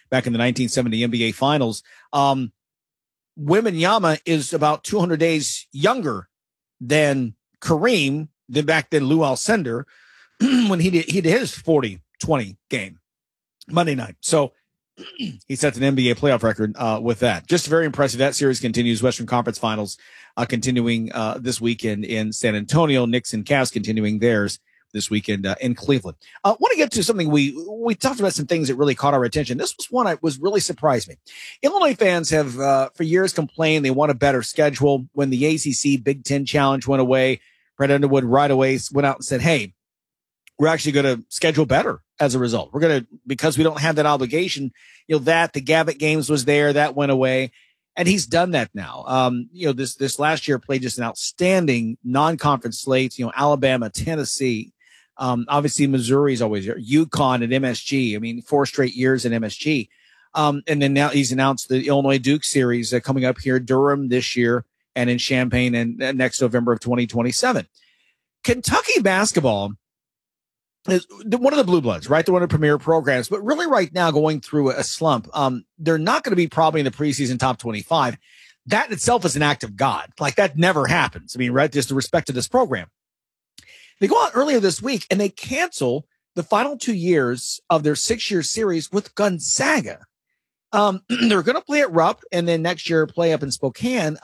back in the 1970 NBA Finals. Wembanyama is about 200 days younger than Kareem, than back then Lou Alcindor, when he did his 40-20 game Monday night. So he sets an NBA playoff record with that. Just very impressive. That series continues. Western Conference Finals continuing this weekend in San Antonio. Knicks and Cavs continuing theirs this weekend in Cleveland. I want to get to something we talked about, some things that really caught our attention. This was one that was really surprised me. Illinois fans have for years complained they want a better schedule. When the ACC Big Ten Challenge went away, Brett Underwood right away went out and said, hey, we're actually going to schedule better as a result. We're going to, because we don't have that obligation, that the Gavitt Games was there, that went away. And he's done that now. This last year played just an outstanding non-conference slate, Alabama, Tennessee, obviously Missouri is always there, UConn and MSG. I mean, 4 straight years in MSG. And then now he's announced the Illinois Duke series coming up here, Durham this year and in Champaign and next November of 2027. Kentucky basketball is one of the blue bloods, right? They're one of the premier programs, but really right now going through a slump. They're not going to be probably in the preseason top 25. That in itself is an act of God. Like that never happens. I mean, right? Just the respect to this program. They go out earlier this week and they cancel the final 2 years of their 6-year series with Gonzaga. They're going to play at Rupp and then next year play up in Spokane.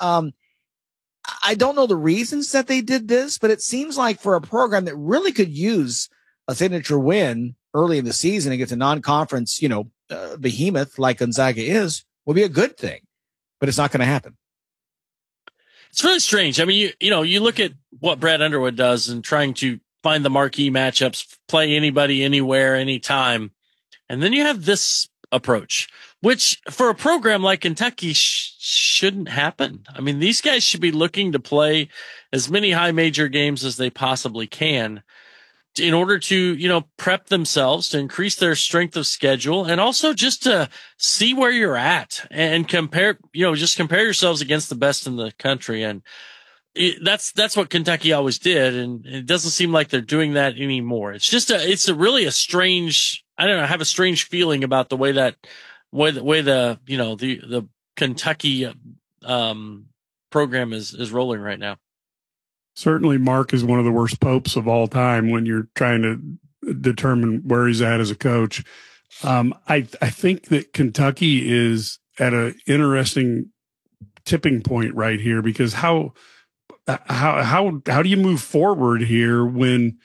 I don't know the reasons that they did this, but it seems like for a program that really could use a signature win early in the season against a non-conference, behemoth like Gonzaga is, will be a good thing, but it's not going to happen. It's really strange. I mean, you look at what Brad Underwood does and trying to find the marquee matchups, play anybody, anywhere, anytime. And then you have this approach, which for a program like Kentucky shouldn't happen. I mean, these guys should be looking to play as many high major games as they possibly can in order to, prep themselves to increase their strength of schedule and also just to see where you're at and compare, just compare yourselves against the best in the country. And that's what Kentucky always did. And it doesn't seem like they're doing that anymore. It's just really a strange, I don't know, I have a strange feeling about the way the Kentucky, program is rolling right now. Certainly, Mark is one of the worst popes of all time when you're trying to determine where he's at as a coach. I think that Kentucky is at an interesting tipping point right here because how do you move forward here when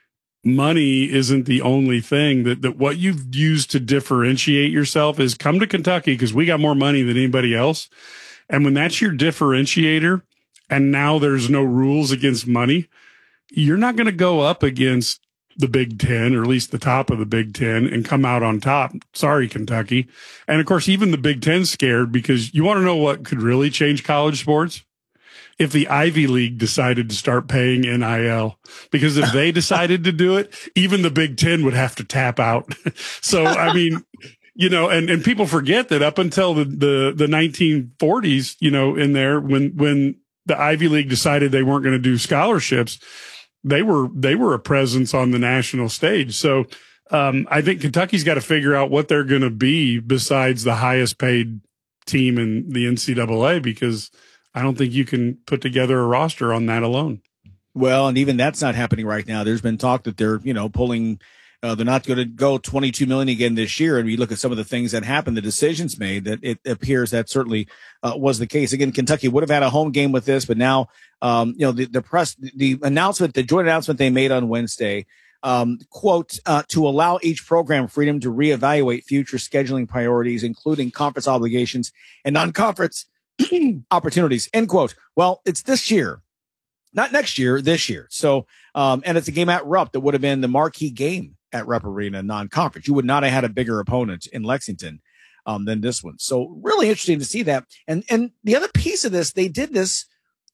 money isn't the only thing that what you've used to differentiate yourself is come to Kentucky because we got more money than anybody else. And when that's your differentiator, and now there's no rules against money, you're not going to go up against the Big Ten, or at least the top of the Big Ten, and come out on top. Sorry, Kentucky. And of course, even the Big Ten's scared because you want to know what could really change college sports? If the Ivy League decided to start paying NIL, because if they decided to do it, even the Big Ten would have to tap out. So, I mean, and people forget that up until the 1940s, in there, when the Ivy League decided they weren't going to do scholarships, they were a presence on the national stage. So I think Kentucky's got to figure out what they're going to be besides the highest paid team in the NCAA, because I don't think you can put together a roster on that alone. Well, and even that's not happening right now. There's been talk that they're, pulling. They're not going to go $22 million again this year. And we look at some of the things that happened, the decisions made, that it appears that certainly was the case. Again, Kentucky would have had a home game with this, but now, the press, the announcement, the joint announcement they made on Wednesday, quote, to allow each program freedom to reevaluate future scheduling priorities, including conference obligations and non-conference opportunities, end quote. Well, it's this year, not next year, this year. So, and it's a game at Rupp that would have been the marquee game at Rupp Arena, non-conference. You would not have had a bigger opponent in Lexington than this one. So really interesting to see that. And the other piece of this, they did this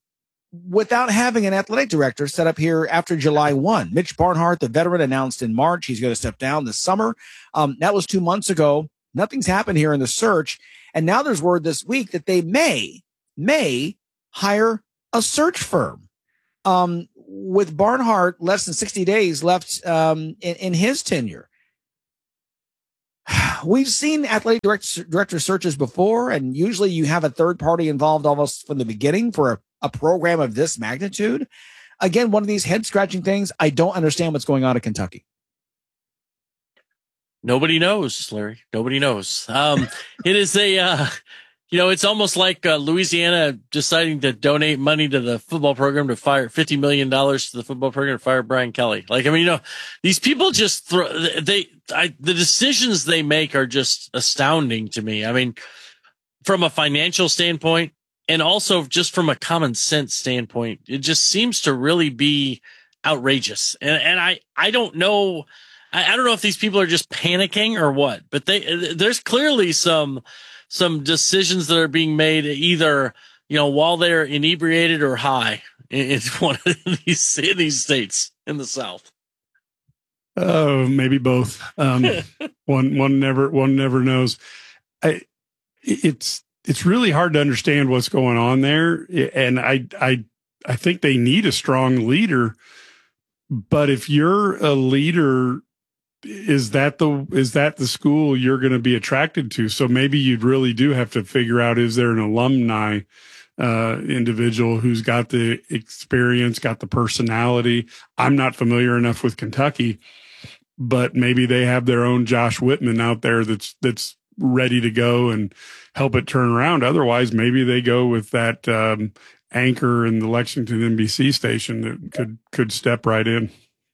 without having an athletic director set up here after July 1. Mitch Barnhart, the veteran, announced in March he's going to step down this summer. That was 2 months ago. Nothing's happened here in the search. And now there's word this week that they may hire a search firm. With Barnhart less than 60 days left in his tenure. we've seen athletic director searches before, and usually you have a third party involved almost from the beginning for a program of this magnitude. Again, one of these head scratching things. I don't understand what's going on at Kentucky. Nobody knows, Larry. Nobody knows. It is it's almost like Louisiana deciding to donate money to the football program to fire $50 million to the football program to fire Brian Kelly. Like, I mean, these people just the decisions they make are just astounding to me. I mean, from a financial standpoint and also just from a common sense standpoint, it just seems to really be outrageous. And I don't know. I don't know if these people are just panicking or what, but there's clearly some decisions that are being made either, while they're inebriated or high in one of these states in the South. Oh, maybe both. One never knows. It's really hard to understand what's going on there. And I think they need a strong leader, but if you're a leader, is that the school you're going to be attracted to? So maybe you'd really do have to figure out, is there an alumni individual who's got the experience, got the personality? I'm not familiar enough with Kentucky, but maybe they have their own Josh Whitman out there that's ready to go and help it turn around. Otherwise, maybe they go with that anchor in the Lexington NBC station that could step right in.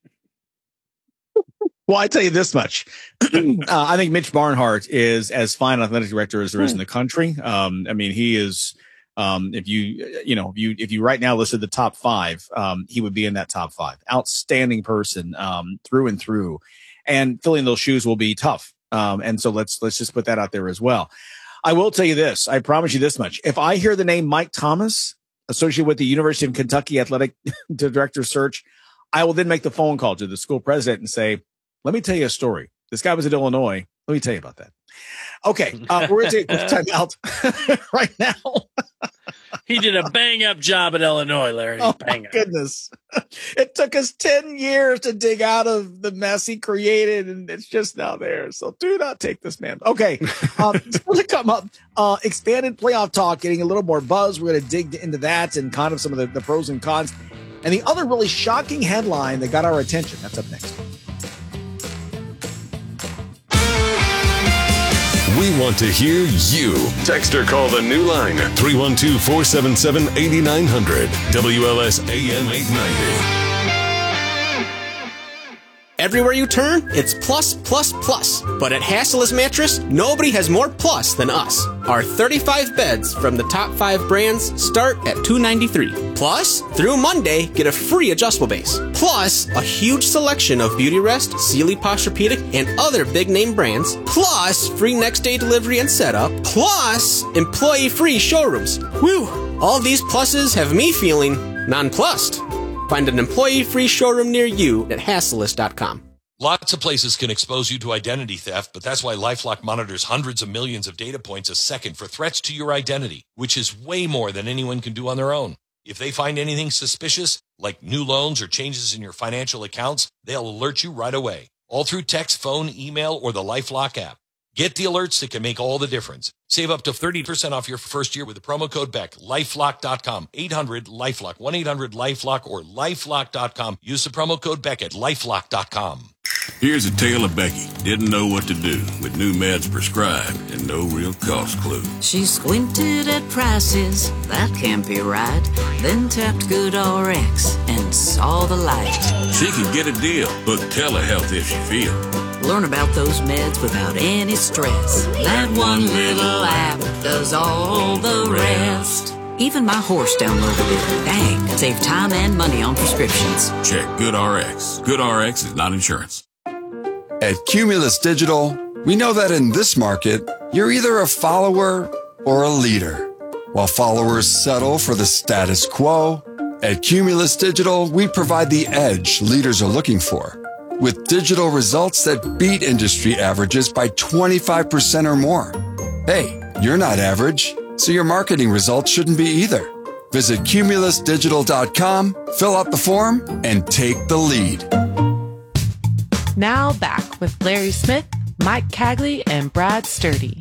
Well, I tell you this much. I think Mitch Barnhart is as fine an athletic director as there is in the country. I mean, he is, if you right now listed the top 5, he would be in that top 5. Outstanding person, through and through, and filling those shoes will be tough. And so let's just put that out there as well. I will tell you this. I promise you this much. If I hear the name Mike Thomas associated with the University of Kentucky athletic director search, I will then make the phone call to the school president and say, let me tell you a story. This guy was at Illinois. Let me tell you about that. Okay, we're going to take a time out right now. He did a bang-up job at Illinois, Larry. Oh, my goodness. It took us 10 years to dig out of the mess he created, and it's just now there. So do not take this man. Okay, it's going to come up. Expanded playoff talk, getting a little more buzz. We're going to dig into that and kind of some of the pros and cons. And the other really shocking headline that got our attention. That's up next. We want to hear you. Text or call the new line 312-477-8900. WLS AM 890. Everywhere you turn, it's plus, plus, plus. But at Hassela's Mattress, nobody has more plus than us. Our 35 beds from the top 5 brands start at $293. Plus, through Monday, get a free adjustable base. Plus, a huge selection of Beautyrest, Sealy Posturepedic, and other big-name brands. Plus, free next-day delivery and setup. Plus, employee-free showrooms. Whew! All these pluses have me feeling nonplussed. Find an employee-free showroom near you at Hasselas.com. Lots of places can expose you to identity theft, but that's why LifeLock monitors hundreds of millions of data points a second for threats to your identity, which is way more than anyone can do on their own. If they find anything suspicious, like new loans or changes in your financial accounts, they'll alert you right away, all through text, phone, email, or the LifeLock app. Get the alerts that can make all the difference. Save up to 30% off your first year with the promo code BECK. LifeLock.com. 800-LifeLock. 1-800-LifeLock or LifeLock.com. Use the promo code BECK at LifeLock.com. Here's a tale of Becky. Didn't know what to do with new meds prescribed and no real cost clue. She squinted at prices, that can't be right. Then tapped GoodRx and saw the light. She can get a deal. Book telehealth if she feels. Learn about those meds without any stress. That one little app does all the rest. Even my horse downloaded it. Dang, save time and money on prescriptions. Check GoodRx. GoodRx is not insurance. At Cumulus Digital, we know that in this market, you're either a follower or a leader. While followers settle for the status quo, at Cumulus Digital, we provide the edge leaders are looking for, with digital results that beat industry averages by 25% or more. Hey, you're not average, so your marketing results shouldn't be either. Visit cumulusdigital.com, fill out the form, and take the lead. Now back with Larry Smith Mike Cagley and Brad Sturdy.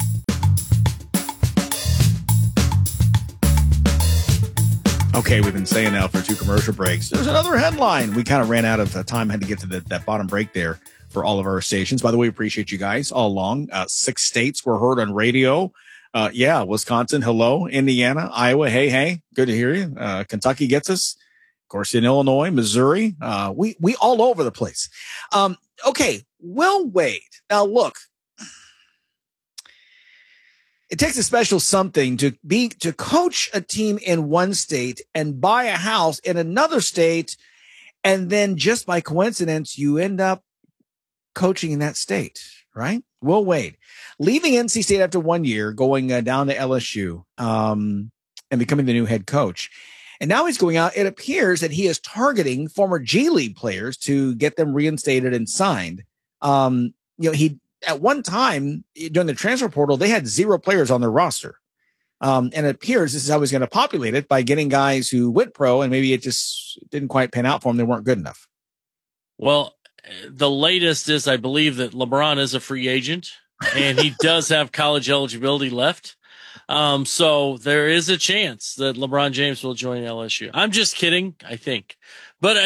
Okay, we've been saying now for 2 commercial breaks. There's another headline. We kind of ran out of time, had to get to that bottom break there for all of our stations. By the way, appreciate you guys all along. 6 states were heard on radio. Wisconsin, hello. Indiana, Iowa, hey. Good to hear you. Kentucky gets us. Of course, in Illinois, Missouri. We all over the place. Okay, Will Wade. Now, look. It takes a special something to coach a team in one state and buy a house in another state. And then just by coincidence, you end up coaching in that state, right? Will Wade leaving NC State after 1 year, going down to LSU, and becoming the new head coach. And now he's going out. It appears that he is targeting former G League players to get them reinstated and signed. He, at one time during the transfer portal, they had 0 players on their roster. And it appears this is how he's going to populate it, by getting guys who went pro and maybe it just didn't quite pan out for them. They weren't good enough. Well, the latest is, I believe, that LeBron is a free agent and he does have college eligibility left. So there is a chance that LeBron James will join LSU. I'm just kidding, I think. But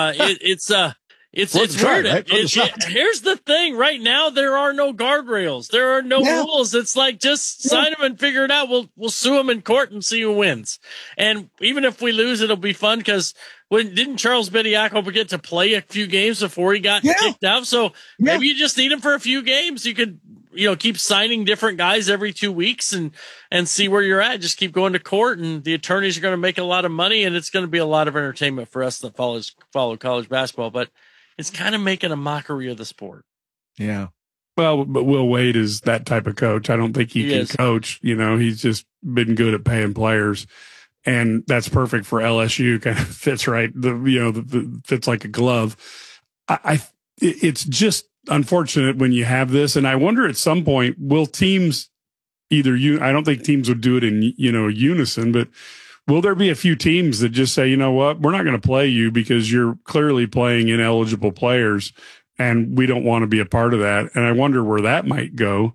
it's weird. Right? Here's the thing. Right now, there are no guardrails. There are no rules. It's like, just sign them and figure it out. We'll sue them in court and see who wins. And even if we lose, it'll be fun, because didn't Charles Bediako get to play a few games before he got kicked out? So maybe you just need him for a few games. You could, keep signing different guys every 2 weeks and see where you're at. Just keep going to court, and the attorneys are going to make a lot of money, and it's going to be a lot of entertainment for us that follow college basketball. But it's kind of making a mockery of the sport. Yeah. Well, but Will Wade is that type of coach. I don't think he can coach. He's just been good at paying players, and that's perfect for LSU. Kind of fits right. Fits like a glove. It's just unfortunate when you have this, and I wonder at some point, will teams I don't think teams would do it in unison, but will there be a few teams that just say, you know what, we're not going to play you because you're clearly playing ineligible players, and we don't want to be a part of that? And I wonder where that might go.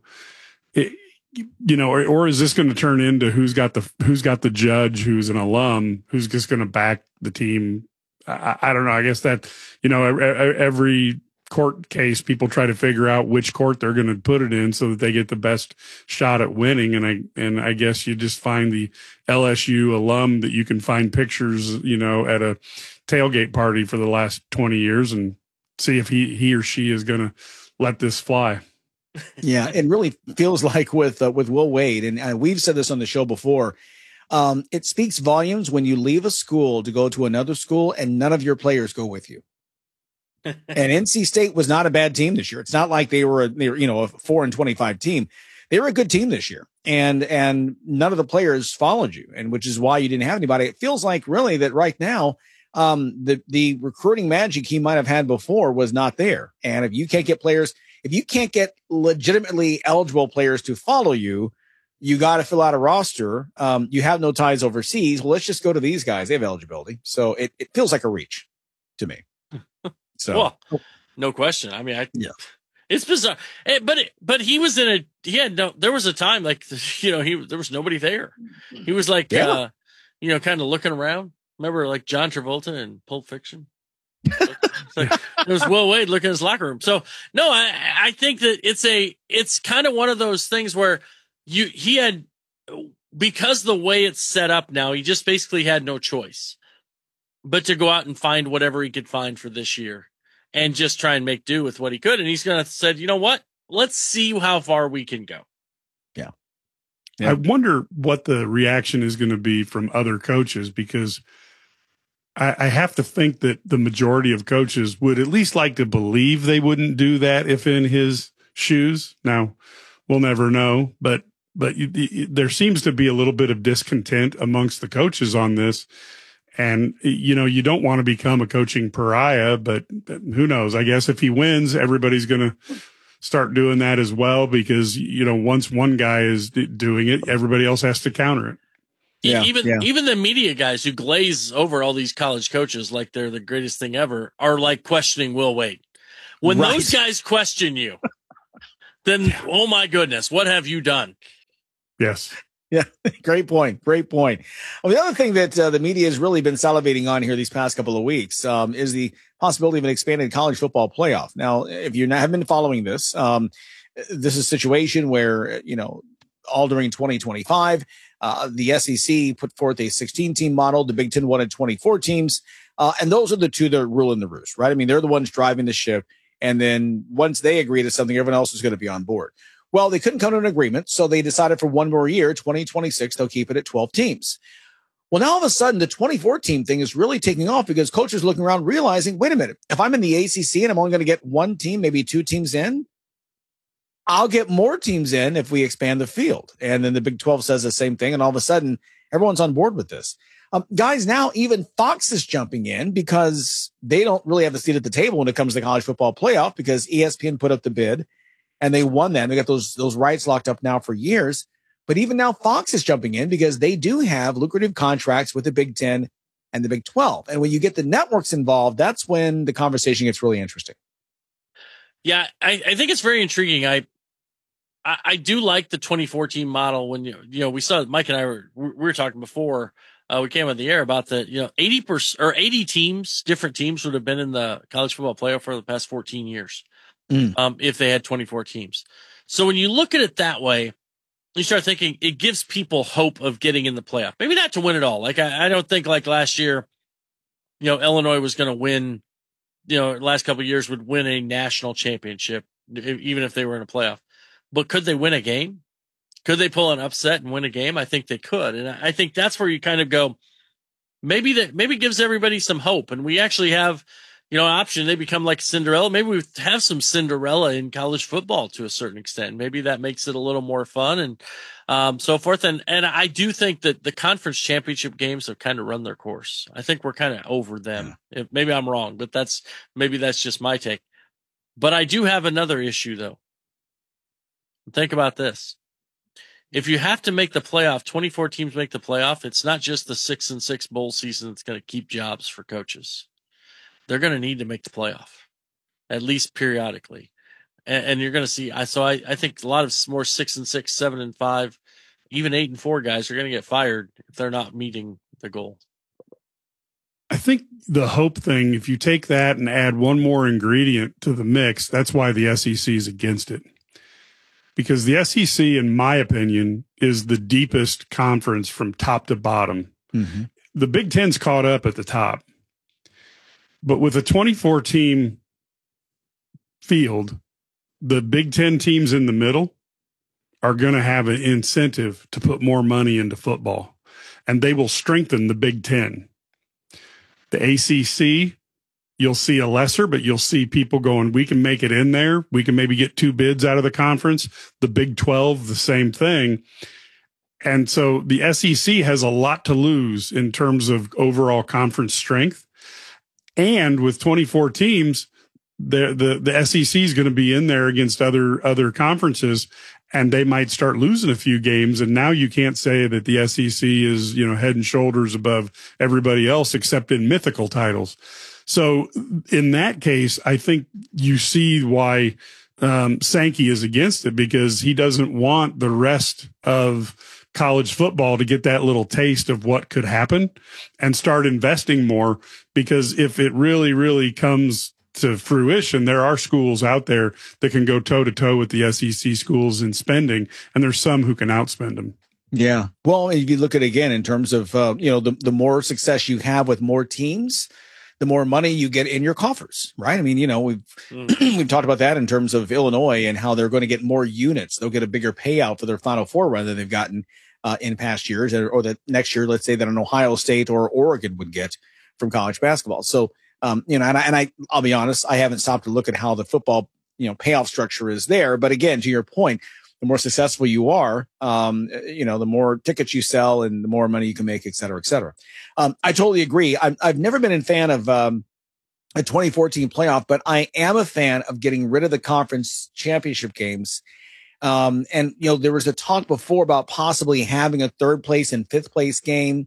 Or is this going to turn into who's got the judge who's an alum who's just going to back the team? I don't know. I guess that every court case, people try to figure out which court they're going to put it in so that they get the best shot at winning. And I guess you just find the LSU alum that you can find pictures, at a tailgate party for the last 20 years and see if he or she is going to let this fly. Yeah, it really feels like with Will Wade, and we've said this on the show before. It speaks volumes when you leave a school to go to another school and none of your players go with you. And NC State was not a bad team this year. It's not like they were a 4-25 team. They were a good team this year, and none of the players followed you, and which is why you didn't have anybody. It feels like really that right now, the recruiting magic he might have had before was not there. And if you can't get legitimately eligible players to follow you, you got to fill out a roster. You have no ties overseas. Well, let's just go to these guys. They have eligibility. So it feels like a reach to me. So, no question. I mean, it's bizarre. But he was there was a time like, there was nobody there. He was like, kind of looking around. Remember like John Travolta in Pulp Fiction? It was Will Wade looking at his locker room. So no, I think that it's kind of one of those things where he had, because the way it's set up now, he just basically had no choice but to go out and find whatever he could find for this year and just try and make do with what he could. And he's going to said, you know what? Let's see how far we can go. Yeah. I wonder what the reaction is going to be from other coaches, because I have to think that the majority of coaches would at least like to believe they wouldn't do that if in his shoes. Now, we'll never know, but there seems to be a little bit of discontent amongst the coaches on this. And, you don't want to become a coaching pariah, but who knows? I guess if he wins, everybody's going to start doing that as well, because, once one guy is doing it, everybody else has to counter it. Even the media guys who glaze over all these college coaches like they're the greatest thing ever are like questioning Will Wade. When those guys question you, then, oh my goodness, what have you done? Yes. Yeah, great point. Great point. Well, the other thing that the media has really been salivating on here these past couple of weeks is the possibility of an expanded college football playoff. Now, if you have been following this, this is a situation where, all during 2025, the SEC put forth a 16-team model. The Big Ten wanted 24 teams. And those are the two that are ruling the roost, right? I mean, they're the ones driving the ship. And then once they agree to something, everyone else is going to be on board. Well, they couldn't come to an agreement, so they decided for one more year, 2026, they'll keep it at 12 teams. Well, now all of a sudden, the 24-team thing is really taking off because coaches looking around realizing, wait a minute, if I'm in the ACC and I'm only going to get one team, maybe two teams in, I'll get more teams in if we expand the field. And then the Big 12 says the same thing, and all of a sudden, everyone's on board with this. Guys, now even Fox is jumping in because they don't really have a seat at the table when it comes to the college football playoff because ESPN put up the bid. And they won that. They got those rights locked up now for years. But even now, Fox is jumping in because they do have lucrative contracts with the Big 10 and the Big 12. And when you get the networks involved, that's when the conversation gets really interesting. Yeah, I think it's very intriguing. I do like the 24-team model. When we saw Mike and I we were talking before we came on the air about the 80% or 80 teams, different teams would have been in the college football playoff for the past 14 years. If they had 24 teams. So when you look at it that way, you start thinking it gives people hope of getting in the playoff. Maybe not to win it all. Like I don't think like last year, Illinois was going to win, last couple of years would win a national championship, even if they were in a playoff. But could they win a game? Could they pull an upset and win a game? I think they could. And I think that's where you kind of go, maybe it gives everybody some hope. And we actually have, an option. They become like Cinderella. Maybe we have some Cinderella in college football to a certain extent. Maybe that makes it a little more fun and so forth. And I do think that the conference championship games have kind of run their course. I think we're kind of over them. Maybe I'm wrong, but that's just my take. But I do have another issue though. Think about this. If you have to make the playoff, 24 teams make the playoff. It's not just the 6-6 bowl season that's going to keep jobs for coaches. They're going to need to make the playoff, at least periodically. And you're going to see, I think a lot of more 6-6, 7-5, even 8-4 guys are going to get fired if they're not meeting the goal. I think the hope thing, if you take that and add one more ingredient to the mix, that's why the SEC is against it. Because the SEC, in my opinion, is the deepest conference from top to bottom. Mm-hmm. The Big Ten's caught up at the top. But with a 24-team field, the Big Ten teams in the middle are going to have an incentive to put more money into football, and they will strengthen the Big Ten. The ACC, you'll see a lesser, but you'll see people going, we can make it in there. We can maybe get 2 bids out of the conference. The Big 12, the same thing. And so the SEC has a lot to lose in terms of overall conference strength. And with 24 teams, the SEC is going to be in there against other conferences, and they might start losing a few games. And now you can't say that the SEC is, head and shoulders above everybody else except in mythical titles. So in that case, I think you see why Sankey is against it, because he doesn't want the rest of college football to get that little taste of what could happen and start investing more. Because if it really, really comes to fruition, there are schools out there that can go toe to toe with the SEC schools in spending, and there's some who can outspend them. Yeah. Well, if you look at it again in terms of, the more success you have with more teams, the more money you get in your coffers, right? I mean, we've talked about that in terms of Illinois and how they're going to get more units. They'll get a bigger payout for their Final Four run than they've gotten in past years, or that next year, let's say that an Ohio State or Oregon would get from college basketball. So, I'll be honest, I haven't stopped to look at how the football, payoff structure is there. But again, to your point, the more successful you are, the more tickets you sell and the more money you can make, et cetera, et cetera. I totally agree. I've never been a fan of a 2014 playoff, but I am a fan of getting rid of the conference championship games. There was a talk before about possibly having a 3rd place and 5th place game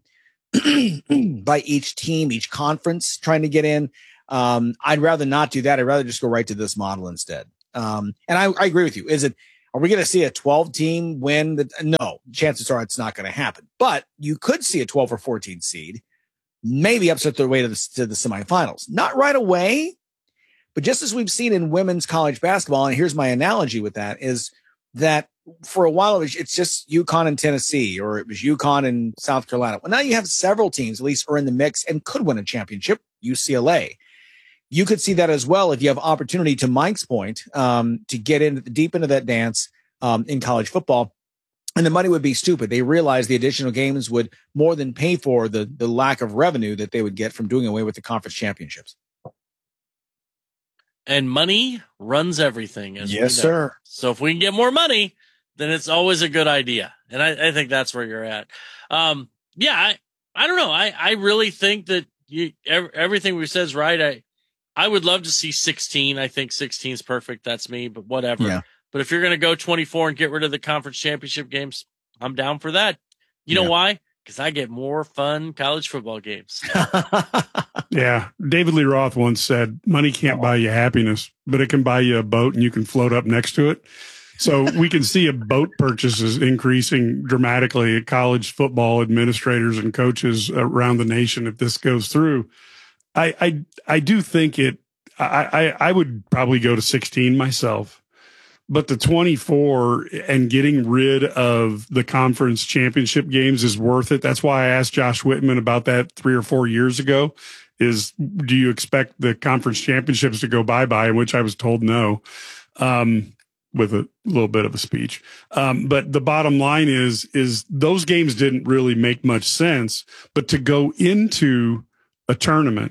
by each team, each conference trying to get in. I'd rather not do that. I'd rather just go right to this model instead. And I agree with you. Are we going to see a 12-team win? No, chances are it's not going to happen. But you could see a 12 or 14 seed, maybe upset their way to the semifinals. Not right away, but just as we've seen in women's college basketball, and here's my analogy with that, is that for a while it's just UConn and Tennessee, or it was UConn and South Carolina. Well, now you have several teams at least are in the mix and could win a championship. UCLA. You could see that as well if you have opportunity, to Mike's point, to get in deep into that dance in college football. And the money would be stupid. They realized the additional games would more than pay for the lack of revenue that they would get from doing away with the conference championships. And money runs everything. As yes, sir. So if we can get more money, then it's always a good idea. And I think that's where you're at. I don't know. I really think that everything we said is right. I would love to see 16. I think 16 is perfect. That's me, but whatever. Yeah. But if you're going to go 24 and get rid of the conference championship games, I'm down for that. You know why? Because I get more fun college football games. Yeah. David Lee Roth once said, money can't buy you happiness, but it can buy you a boat and you can float up next to it. So we can see a boat purchases increasing dramatically at college football administrators and coaches around the nation if this goes through. I do think I would probably go to 16 myself, but the 24 and getting rid of the conference championship games is worth it. That's why I asked Josh Whitman about that 3 or 4 years ago, is do you expect the conference championships to go bye-bye? In which I was told no, with a little bit of a speech. But the bottom line is those games didn't really make much sense, but to go into a tournament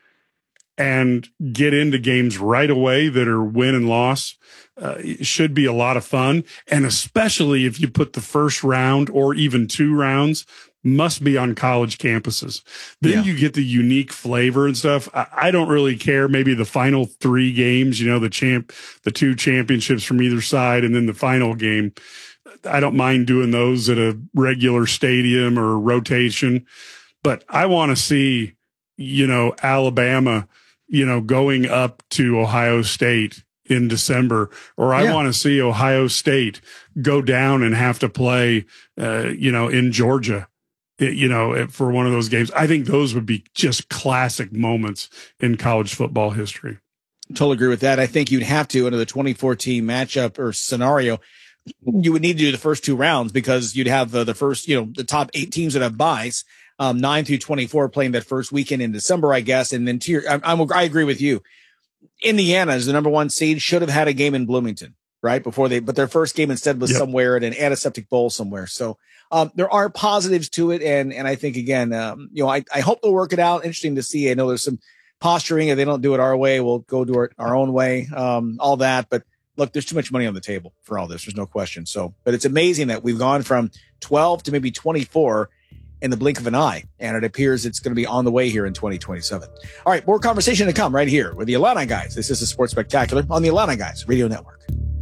and get into games right away that are win and loss, it should be a lot of fun. And especially if you put the first round or even 2 rounds, must be on college campuses. Then you get the unique flavor and stuff. I don't really care. Maybe the final 3 games, the 2 championships from either side, and then the final game. I don't mind doing those at a regular stadium or rotation, but I want to see, Alabama, going up to Ohio State in December, or I want to see Ohio State go down and have to play, in Georgia, for one of those games. I think those would be just classic moments in college football history. Totally agree with that. I think you'd have to, under the 2014 matchup or scenario, you would need to do the first 2 rounds, because you'd have the first, the top 8 teams that have buys, 9 through 24 playing that first weekend in December, I guess. And then I agree with you. Indiana is the number 1 seed, should have had a game in Bloomington, right? But their first game instead was somewhere at an antiseptic bowl somewhere. So, there are positives to it. And I think, again, I hope they'll work it out. Interesting to see. I know there's some posturing. If they don't do it our way, we'll go do it our own way, all that. But look, there's too much money on the table for all this. There's no question. So, but it's amazing that we've gone from 12 to maybe 24 in the blink of an eye. And it appears it's going to be on the way here in 2027. All right. More conversation to come right here with the Illini Guys. This is the Sports Spectacular on the Illini Guys Radio Network.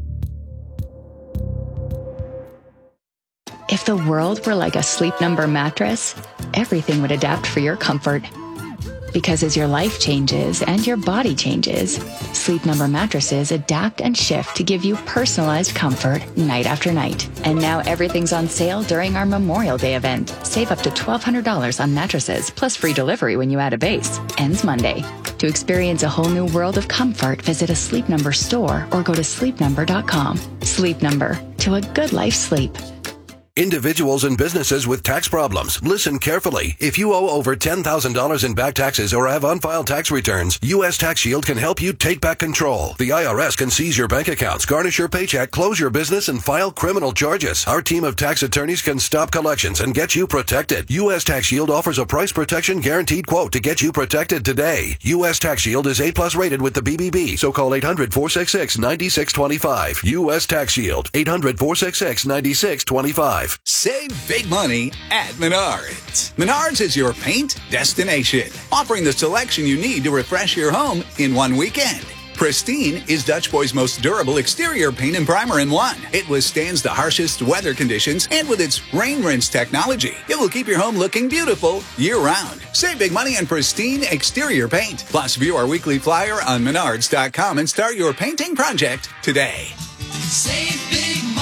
If the world were like a Sleep Number mattress, everything would adapt for your comfort. Because as your life changes and your body changes, Sleep Number mattresses adapt and shift to give you personalized comfort night after night. And now everything's on sale during our Memorial Day event. Save up to $1,200 on mattresses, plus free delivery when you add a base. Ends Monday. To experience a whole new world of comfort, visit a Sleep Number store or go to sleepnumber.com. Sleep Number. To a good night's sleep. Individuals and businesses with tax problems, listen carefully. If you owe over $10,000 in back taxes or have unfiled tax returns, U.S. Tax Shield can help you take back control. The IRS can seize your bank accounts, garnish your paycheck, close your business, and file criminal charges. Our team of tax attorneys can stop collections and get you protected. U.S. Tax Shield offers a price protection guaranteed quote to get you protected today. U.S. Tax Shield is A+ rated with the BBB, so call 800-466-9625. U.S. Tax Shield, 800-466-9625. Save big money at Menards. Menards is your paint destination, offering the selection you need to refresh your home in one weekend. Pristine is Dutch Boy's most durable exterior paint and primer in one. It withstands the harshest weather conditions, and with its rain rinse technology, it will keep your home looking beautiful year-round. Save big money on Pristine exterior paint. Plus, view our weekly flyer on Menards.com and start your painting project today. Save big money.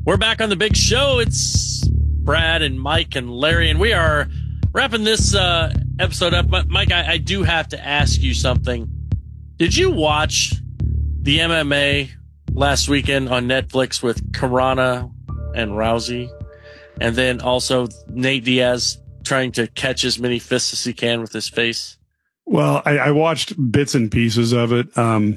We're back on the big show. It's Brad and Mike and Larry, and we are wrapping this episode up. Mike, I do have to ask you something. Did you watch the MMA last weekend on Netflix with Karana and Rousey? And then also Nate Diaz trying to catch as many fists as he can with his face? Well, I watched bits and pieces of it.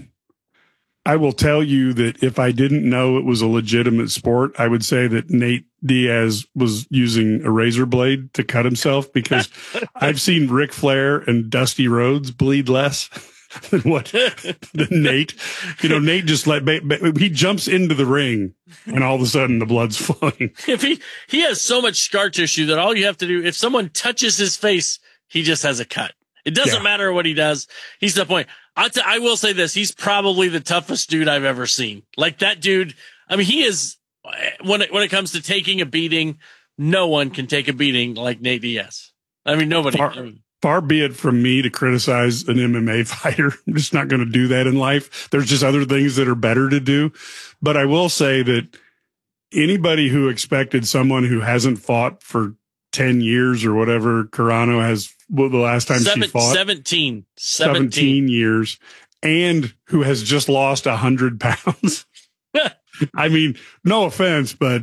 I will tell you that if I didn't know it was a legitimate sport, I would say that Nate Diaz was using a razor blade to cut himself, because I've seen Ric Flair and Dusty Rhodes bleed less than Nate. You know, Nate just he jumps into the ring and all of a sudden the blood's flowing. If he has so much scar tissue that all you have to do, if someone touches his face, he just has a cut. It doesn't matter what he does. He's the point. I will say this. He's probably the toughest dude I've ever seen. Like, that dude. I mean, he is, when it comes to taking a beating, no one can take a beating like Nate Diaz. I mean, nobody. Far be it from me to criticize an MMA fighter. I'm just not going to do that in life. There's just other things that are better to do. But I will say that anybody who expected someone who hasn't fought for 10 years or whatever Carano has, well, the last time she fought 17 years, and who has just lost 100 pounds. I mean, no offense, but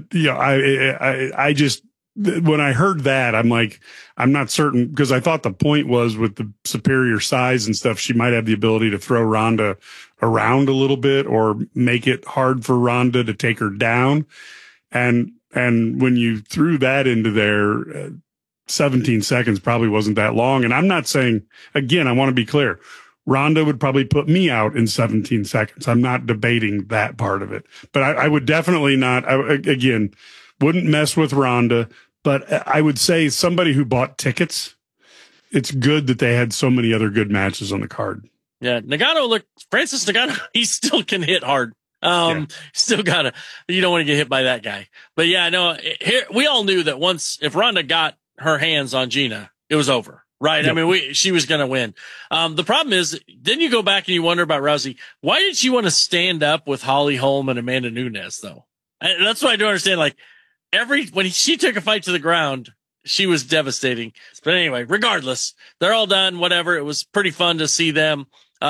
I just, when I heard that, I'm like, I'm not certain, because I thought the point was with the superior size and stuff, she might have the ability to throw Ronda around a little bit or make it hard for Ronda to take her down. And when you threw that into there, 17 seconds probably wasn't that long. And I'm not saying, again, I want to be clear, Ronda would probably put me out in 17 seconds. I'm not debating that part of it, but I would definitely not, wouldn't mess with Ronda. But I would say somebody who bought tickets, it's good that they had so many other good matches on the card. Yeah. Francis Ngannou, he still can hit hard. Still you don't want to get hit by that guy. But yeah, no, we all knew that if Ronda got her hands on Gina, it was over, right? Yep. I mean, she was going to win. The problem is, then you go back and you wonder about Rousey. Why did she want to stand up with Holly Holm and Amanda Nunes, though? That's what I don't understand. Like, when she took a fight to the ground, she was devastating. But anyway, regardless, they're all done, whatever. It was pretty fun to see them,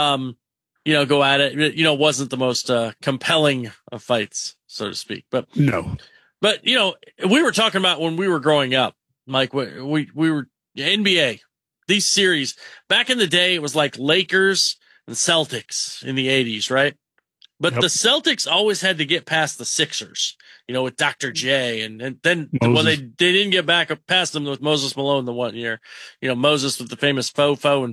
go at it. It wasn't the most compelling of fights, so to speak. But no. But, we were talking about when we were growing up, Mike, we were NBA, these series. Back in the day, it was like Lakers and Celtics in the 80s, right? But the Celtics always had to get past the Sixers, with Dr. J. And then, they didn't get back past them with Moses Malone the one year. Moses with the famous faux. But,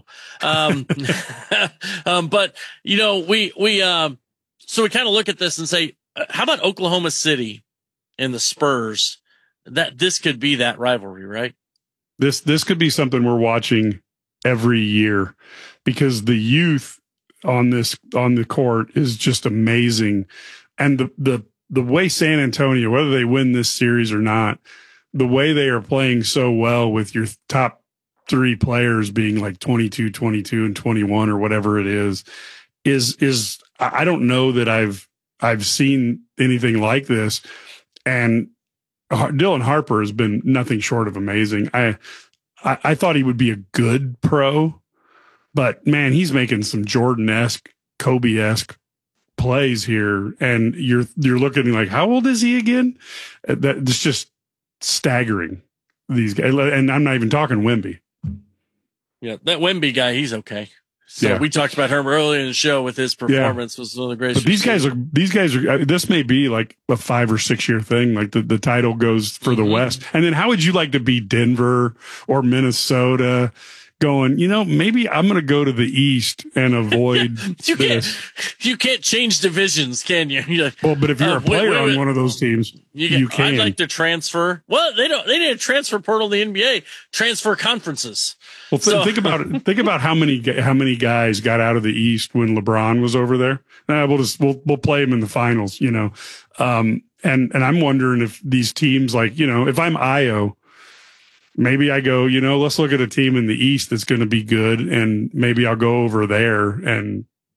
so we kind of look at this and say, how about Oklahoma City and the Spurs? This could be that rivalry, right? This could be something we're watching every year, because the youth on the court is just amazing. And the way San Antonio, whether they win this series or not, the way they are playing so well with your top three players being like 22, 22 and 21 or whatever it is I don't know that I've seen anything like this. And Dylan Harper has been nothing short of amazing. I thought he would be a good pro, but man, he's making some Jordan-esque, Kobe-esque plays here. And you're looking like, how old is he again? That's just staggering, these guys. And I'm not even talking Wemby. Yeah, that Wemby guy, he's okay. So we talked about him earlier in the show with his performance was one of the greatest. But these guys are, this may be like a 5 or 6 year thing. Like the title goes for the West. And then how would you like to be Denver or Minnesota going, maybe I'm going to go to the East and avoid this. You can't change divisions, can you? Well, but if you're a player on one of those teams, you can. I'd like to transfer. Well, they didn't transfer portal in the NBA, transfer conferences. Well, think about how many guys got out of the East when LeBron was over there. We'll play him in the finals, and I'm wondering if these teams, like, if I'm Io, maybe I go, let's look at a team in the East that's going to be good, and maybe I'll go over there and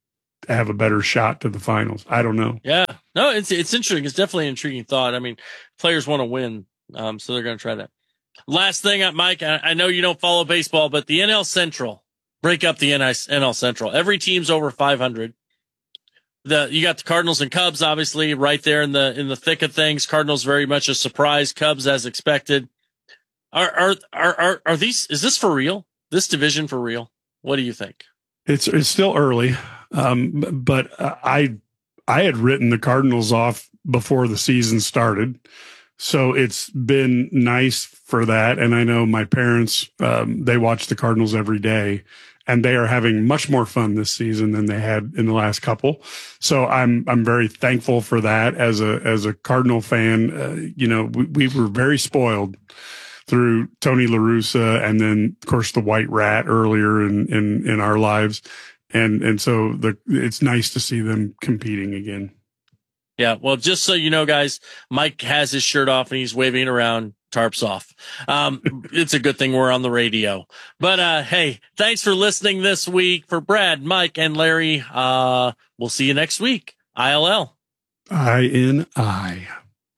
have a better shot to the finals. I don't know. Yeah, no, it's interesting. It's definitely an intriguing thought. I mean, players want to win, so they're going to try that. Last thing, Mike, I know you don't follow baseball, but the NL Central, break up the NL Central. Every team's over 500. You got the Cardinals and Cubs, obviously, right there in the thick of things. Cardinals very much a surprise. Cubs as expected. Are these? Is this for real? This division for real? What do you think? It's still early, but I had written the Cardinals off before the season started, so it's been nice for that. And I know my parents, they watch the Cardinals every day, and they are having much more fun this season than they had in the last couple. So I'm very thankful for that as a Cardinal fan. We were very spoiled through Tony La Russa and then of course the White Rat earlier in our lives. And so it's nice to see them competing again. Yeah. Well, just so you know, guys, Mike has his shirt off and he's waving around, tarps off. It's a good thing we're on the radio, but, hey, thanks for listening this week. For Brad, Mike, and Larry, we'll see you next week. ILL. INI.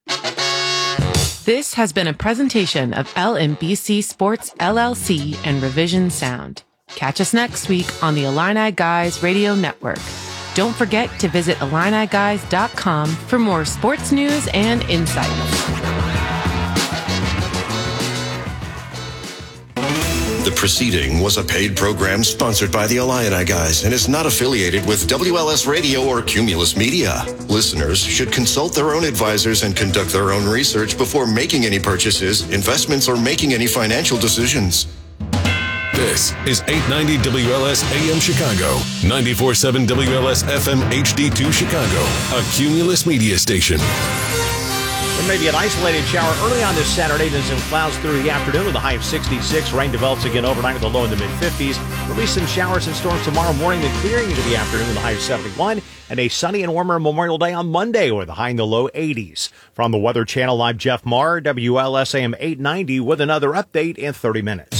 This has been a presentation of LMBC Sports LLC and Revision Sound. Catch us next week on the Illini Guys Radio Network. Don't forget to visit IlliniGuys.com for more sports news and insights. The preceding was a paid program sponsored by the Illini Guys and is not affiliated with WLS Radio or Cumulus Media. Listeners should consult their own advisors and conduct their own research before making any purchases, investments, or making any financial decisions. This is 890 WLS AM Chicago, 94.7 WLS FM HD2 Chicago, a Cumulus Media station. There may be an isolated shower early on this Saturday, then some clouds through the afternoon with a high of 66. Rain develops again overnight with a low in the mid-50s. There'll be some showers and storms tomorrow morning, then clearing into the afternoon with a high of 71. And a sunny and warmer Memorial Day on Monday with a high in the low 80s. From the Weather Channel, I'm Jeff Marr, WLS AM 890 with another update in 30 minutes.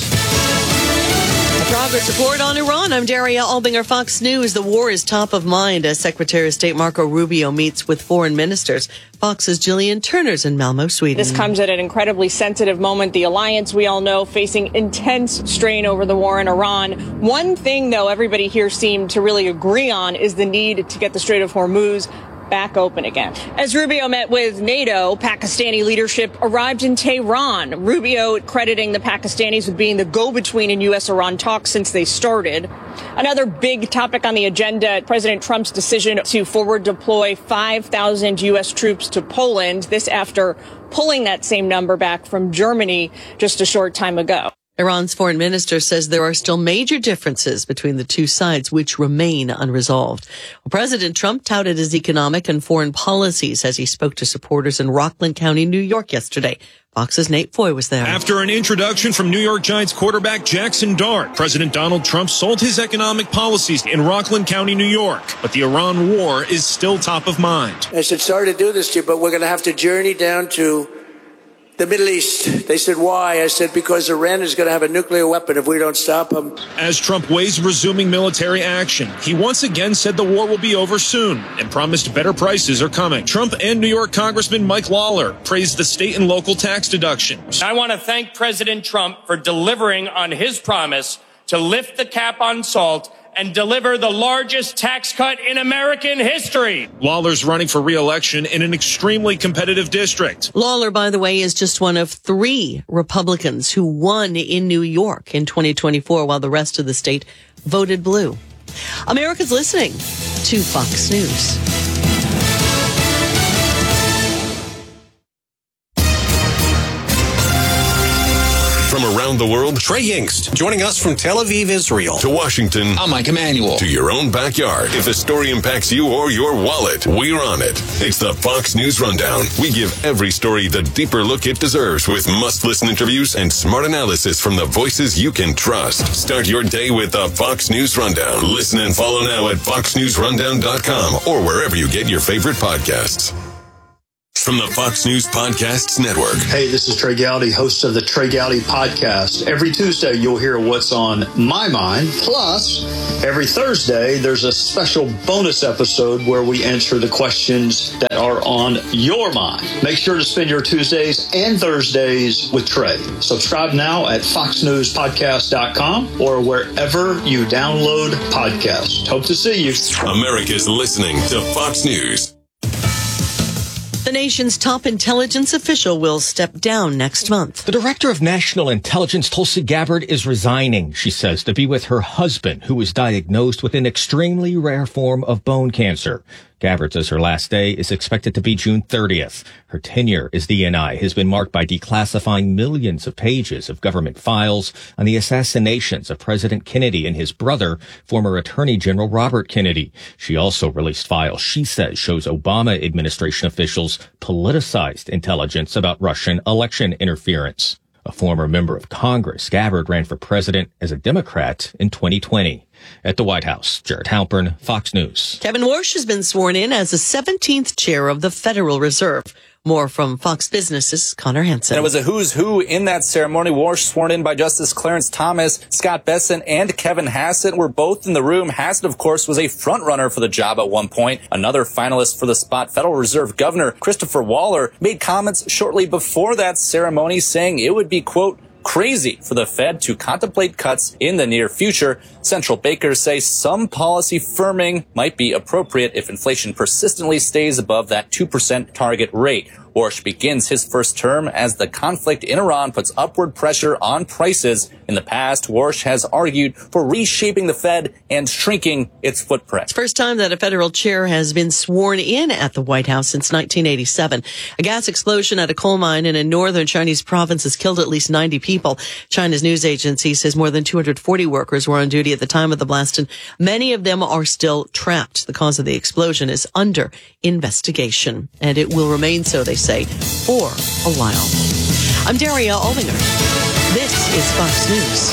Progress report on Iran. I'm Daria Albinger, Fox News. The war is top of mind as Secretary of State Marco Rubio meets with foreign ministers. Fox's Jillian Turner's in Malmö, Sweden. This comes at an incredibly sensitive moment. The alliance, we all know, facing intense strain over the war in Iran. One thing, though, everybody here seemed to really agree on is the need to get the Strait of Hormuz back open again. As Rubio met with NATO, Pakistani leadership arrived in Tehran. Rubio crediting the Pakistanis with being the go-between in U.S.-Iran talks since they started. Another big topic on the agenda, President Trump's decision to forward deploy 5,000 U.S. troops to Poland. This after pulling that same number back from Germany just a short time ago. Iran's foreign minister says there are still major differences between the two sides, which remain unresolved. President Trump touted his economic and foreign policies as he spoke to supporters in Rockland County, New York yesterday. Fox's Nate Foy was there. After an introduction from New York Giants quarterback Jackson Dart, President Donald Trump sold his economic policies in Rockland County, New York. But the Iran war is still top of mind. I said, sorry to do this to you, but we're going to have to journey down to the Middle East. They said, why? I said, because Iran is going to have a nuclear weapon if we don't stop them. As Trump weighs resuming military action, he once again said the war will be over soon and promised better prices are coming. Trump and New York Congressman Mike Lawler praised the state and local tax deductions. I want to thank President Trump for delivering on his promise to lift the cap on salt and deliver the largest tax cut in American history. Lawler's running for re-election in an extremely competitive district. Lawler, by the way, is just one of 3 Republicans who won in New York in 2024, while the rest of the state voted blue. America's listening to Fox News. From around the world, Trey Yingst, joining us from Tel Aviv, Israel. To Washington, I'm Mike Emanuel. To your own backyard. If the story impacts you or your wallet, we're on it. It's the Fox News Rundown. We give every story the deeper look it deserves with must-listen interviews and smart analysis from the voices you can trust. Start your day with the Fox News Rundown. Listen and follow now at foxnewsrundown.com or wherever you get your favorite podcasts. From the Fox News Podcasts Network. Hey, this is Trey Gowdy, host of the Trey Gowdy Podcast. Every Tuesday, you'll hear what's on my mind. Plus, every Thursday, there's a special bonus episode where we answer the questions that are on your mind. Make sure to spend your Tuesdays and Thursdays with Trey. Subscribe now at foxnewspodcast.com or wherever you download podcasts. Hope to see you. America's listening to Fox News. The nation's top intelligence official will step down next month. The director of national intelligence, Tulsi Gabbard, is resigning, she says, to be with her husband, who was diagnosed with an extremely rare form of bone cancer. Gabbard says her last day is expected to be June 30th. Her tenure as DNI has been marked by declassifying millions of pages of government files on the assassinations of President Kennedy and his brother, former Attorney General Robert Kennedy. She also released files she says shows Obama administration officials politicized intelligence about Russian election interference. A former member of Congress, Gabbard ran for president as a Democrat in 2020. At the White House, Jared Halpern, Fox News. Kevin Warsh has been sworn in as the 17th chair of the Federal Reserve. More from Fox Business's Connor Hansen. And it was a who's who in that ceremony. Warsh, sworn in by Justice Clarence Thomas, Scott Bessent, and Kevin Hassett were both in the room. Hassett, of course, was a front runner for the job at one point. Another finalist for the spot, Federal Reserve Governor Christopher Waller, made comments shortly before that ceremony saying it would be, quote, crazy for the Fed to contemplate cuts in the near future. Central bankers say some policy firming might be appropriate if inflation persistently stays above that 2% target rate. Warsh begins his first term as the conflict in Iran puts upward pressure on prices. In the past, Warsh has argued for reshaping the Fed and shrinking its footprint. It's the first time that a federal chair has been sworn in at the White House since 1987. A gas explosion at a coal mine in a northern Chinese province has killed at least 90 people. China's news agency says more than 240 workers were on duty at the time of the blast, and many of them are still trapped. The cause of the explosion is under investigation, and it will remain so, they say, for a while. I'm Daria Aldinger. This is Fox News.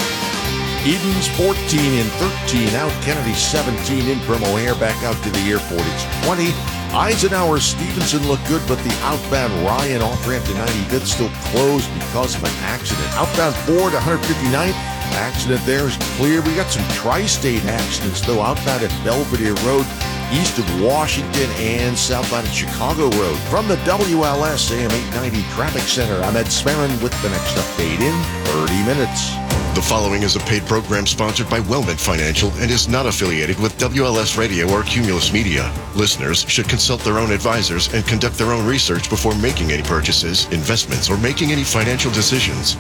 Eden's 14 and 13 out. Kennedy 17 in. From O'Hare back out to the airport. It's 20. Eisenhower Stevenson looked good, but the outbound Ryan off-ramp to 95th still closed because of an accident. Outbound 4 to 159th. Accident there is clear. We got some tri-state accidents, though, outbound at Belvedere Road, east of Washington, and southbound at Chicago Road. From the WLS AM 890 Traffic Center, I'm Ed Smarin with the next update in 30 minutes. The following is a paid program sponsored by Wellman Financial and is not affiliated with WLS Radio or Cumulus Media. Listeners should consult their own advisors and conduct their own research before making any purchases, investments, or making any financial decisions.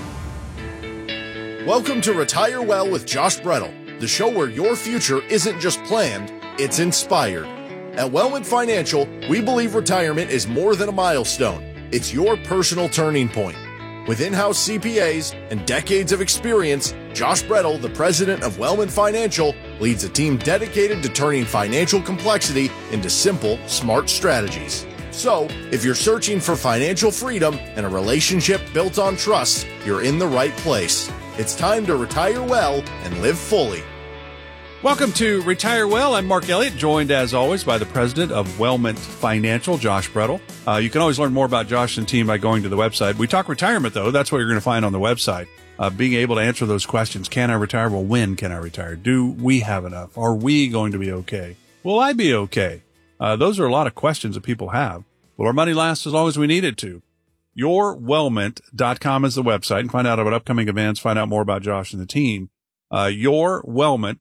Welcome to Retire Well with Josh Brettel, the show where your future isn't just planned, it's inspired. At Wellman Financial, we believe retirement is more than a milestone. It's your personal turning point. With in-house CPAs and decades of experience, Josh Brettel, the president of Wellman Financial, leads a team dedicated to turning financial complexity into simple, smart strategies. So, if you're searching for financial freedom and a relationship built on trust, you're in the right place. It's time to retire well and live fully. Welcome to Retire Well. I'm Mark Elliott, joined as always by the president of Wellman Financial, Josh Brettel. You can always learn more about Josh and team by going to the website. We talk retirement, though. That's what you're going to find on the website. Being able to answer those questions. Can I retire? Well, when can I retire? Do we have enough? Are we going to be okay? Will I be okay? Those are a lot of questions that people have. Will our money last as long as we need it to? YourWellment.com is the website, and find out about upcoming events, find out more about Josh and the team. YourWellment,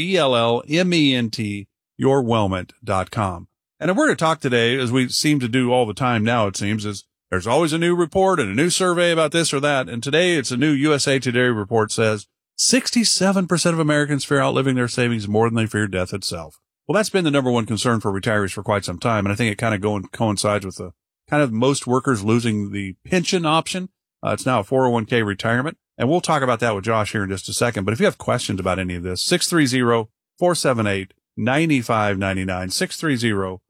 WELLMENT, YourWellment.com. And we're going to talk today, as we seem to do all the time now, it seems, is there's always a new report and a new survey about this or that. And today it's a new USA Today report says 67% of Americans fear outliving their savings more than they fear death itself. Well, that's been the number one concern for retirees for quite some time. And I think it kind of coincides with the kind of most workers losing the pension option. It's now a 401k retirement. And we'll talk about that with Josh here in just a second. But if you have questions about any of this, 630-478-9599,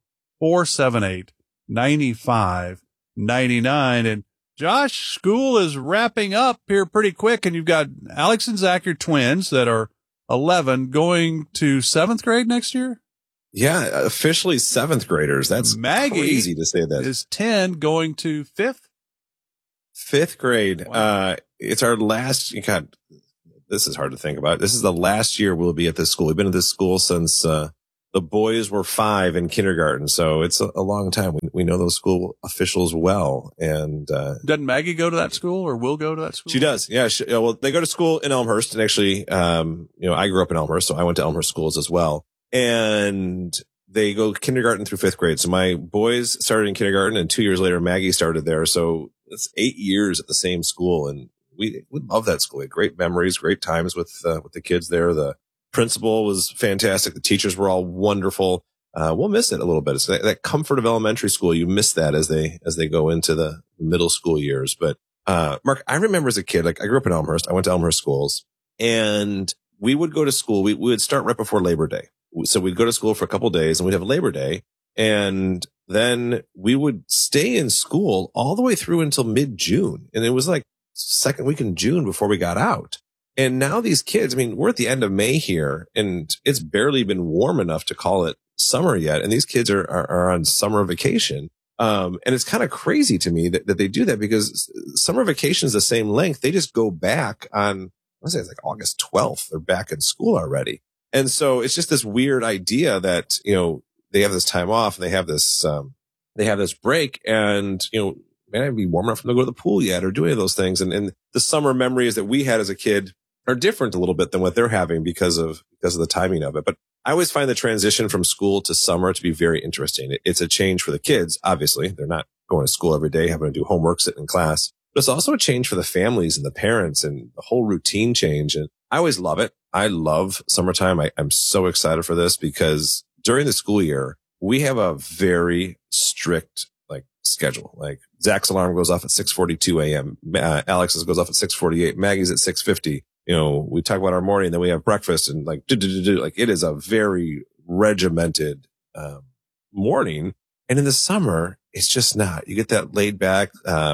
630-478-9599. And Josh, school is wrapping up here pretty quick. And you've got Alex and Zach, your twins that are 11, going to 7th grade next year. Yeah, officially 7th graders. That's Maggie crazy to say that. Is 10 going to 5th? 5th grade. Wow. It's our last, God, this is hard to think about. This is the last year we'll be at this school. We've been at this school since, the boys were 5 in kindergarten. So it's a long time. We know those school officials well. And, doesn't Maggie go to that school or will go to that school? She does. Yeah. Well, they go to school in Elmhurst, and actually, I grew up in Elmhurst, so I went to Elmhurst schools as well. And they go kindergarten through 5th grade. So my boys started in kindergarten, and 2 years later, Maggie started there. So it's 8 years at the same school. And we love that school. We had great memories, great times with the kids there. The principal was fantastic. The teachers were all wonderful. We'll miss it a little bit. It's that comfort of elementary school. You miss that as they go into the middle school years. But, Mark, I remember as a kid, like I grew up in Elmhurst. I went to Elmhurst schools, and we would go to school. We would start right before Labor Day. So we'd go to school for a couple of days, and we'd have Labor Day. And then we would stay in school all the way through until mid-June. And it was like second week in June before we got out. And now these kids, I mean, we're at the end of May here, and it's barely been warm enough to call it summer yet. And these kids are on summer vacation. And it's kind of crazy to me that they do that, because summer vacation is the same length. They just go back on, it's like August 12th. They're back in school already. And so it's just this weird idea that, they have this time off, and they have this break, and, man, it'd be warm enough for them to go to the pool yet or do any of those things. And the summer memories that we had as a kid are different a little bit than what they're having because of the timing of it. But I always find the transition from school to summer to be very interesting. It's a change for the kids. Obviously, they're not going to school every day, having to do homework, sitting in class, but it's also a change for the families and the parents and the whole routine change. And I always love it. I love summertime. I'm so excited for this, because during the school year, we have a very strict schedule. Like Zach's alarm goes off at 6:42 a.m. Alex's goes off at 6:48. Maggie's at 6:50. We talk about our morning, then we have breakfast, and like it is a very regimented morning. And in the summer, it's just not. You get that laid back.